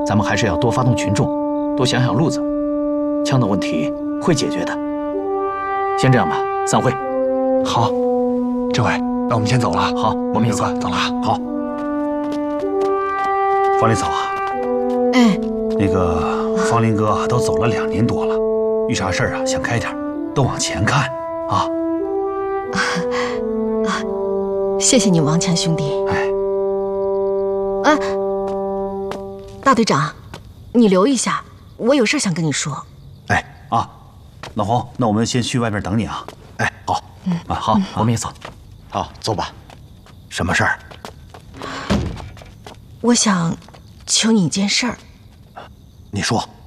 咱们还是要多发动群众，多想想路子。枪的问题会解决的。先这样吧，散会。 好，政委，那我们先走了。 好，我们也走了啊。 好。 方林嫂啊，那个方林哥都走了2年多了，遇啥事儿啊想开点，都往前看啊。 谢谢你，王强兄弟。大队长，你留一下，我有事想跟你说。 老洪，那我们先去外面等你啊。 好，好，我们也走。 好，走吧。什么事儿？ 我想求你一件事儿。 你说。